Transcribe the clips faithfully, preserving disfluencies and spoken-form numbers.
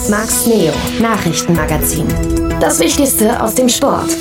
Max Neo Nachrichtenmagazin. Das Wichtigste aus dem Sport.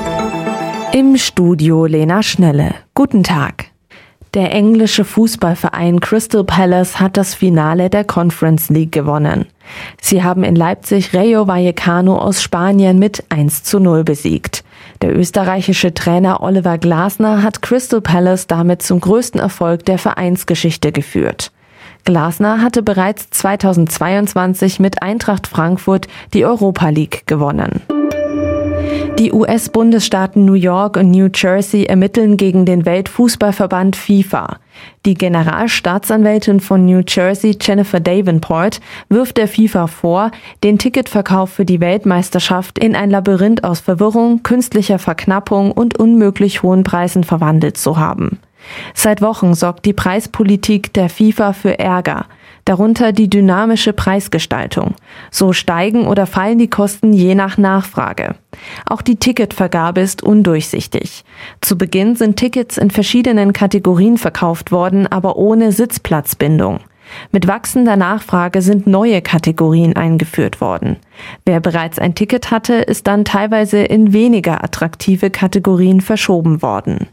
Im Studio Lena Schnelle. Guten Tag. Der englische Fußballverein Crystal Palace hat das Finale der Conference League gewonnen. Sie haben in Leipzig Rayo Vallecano aus Spanien mit eins zu null besiegt. Der österreichische Trainer Oliver Glasner hat Crystal Palace damit zum größten Erfolg der Vereinsgeschichte geführt. Glasner hatte bereits zweitausendzweiundzwanzig mit Eintracht Frankfurt die Europa League gewonnen. Die U S-Bundesstaaten New York und New Jersey ermitteln gegen den Weltfußballverband FIFA. Die Generalstaatsanwältin von New Jersey, Jennifer Davenport, wirft der FIFA vor, den Ticketverkauf für die Weltmeisterschaft in ein Labyrinth aus Verwirrung, künstlicher Verknappung und unmöglich hohen Preisen verwandelt zu haben. Seit Wochen sorgt die Preispolitik der FIFA für Ärger, darunter die dynamische Preisgestaltung. So steigen oder fallen die Kosten je nach Nachfrage. Auch die Ticketvergabe ist undurchsichtig. Zu Beginn sind Tickets in verschiedenen Kategorien verkauft worden, aber ohne Sitzplatzbindung. Mit wachsender Nachfrage sind neue Kategorien eingeführt worden. Wer bereits ein Ticket hatte, ist dann teilweise in weniger attraktive Kategorien verschoben worden.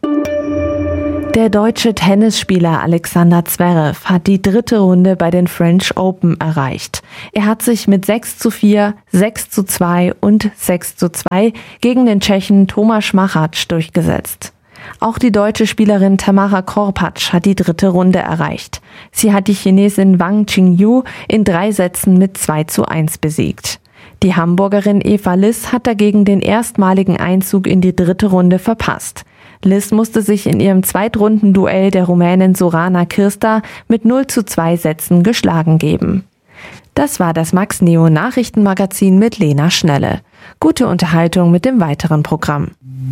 Der deutsche Tennisspieler Alexander Zverev hat die dritte Runde bei den French Open erreicht. Er hat sich mit sechs zu vier, sechs zu zwei und sechs zu zwei gegen den Tschechen Tomáš Machač durchgesetzt. Auch die deutsche Spielerin Tamara Korpatsch hat die dritte Runde erreicht. Sie hat die Chinesin Wang Qingyu in drei Sätzen mit zwei zu eins besiegt. Die Hamburgerin Eva Liss hat dagegen den erstmaligen Einzug in die dritte Runde verpasst. Liss musste sich in ihrem Zweitrundenduell der Rumänin Sorana Kirsta mit null zu zwei Sätzen geschlagen geben. Das war das Max Neo Nachrichtenmagazin mit Lena Schnelle. Gute Unterhaltung mit dem weiteren Programm.